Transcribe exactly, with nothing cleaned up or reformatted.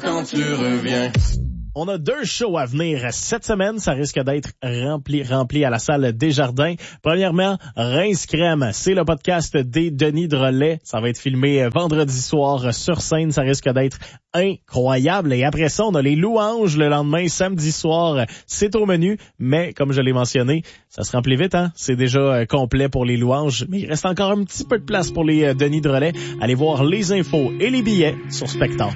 quand tu reviens. On a deux shows à venir cette semaine. Ça risque d'être rempli, rempli à la salle Desjardins. Premièrement, Rince Crème. C'est le podcast des Denis Drolet. Ça va être filmé vendredi soir sur scène. Ça risque d'être incroyable. Et après ça, on a les Louanges le lendemain, samedi soir. C'est au menu. Mais, comme je l'ai mentionné, ça se remplit vite, hein? C'est déjà complet pour les Louanges. Mais il reste encore un petit peu de place pour les Denis Drolet. Allez voir les infos et les billets sur Spectacle.